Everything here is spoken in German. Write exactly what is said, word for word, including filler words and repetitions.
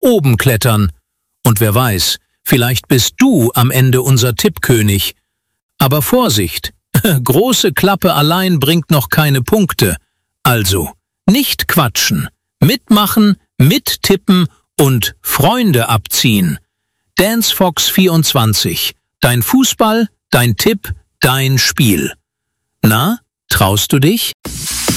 oben klettern. Und wer weiß, vielleicht bist du am Ende unser Tippkönig. Aber Vorsicht, große Klappe allein bringt noch keine Punkte. Also, nicht quatschen, mitmachen, mittippen und Freunde abziehen. DanceFox vierundzwanzig, dein Fußball, dein Tipp, dein Spiel. Na, traust du dich?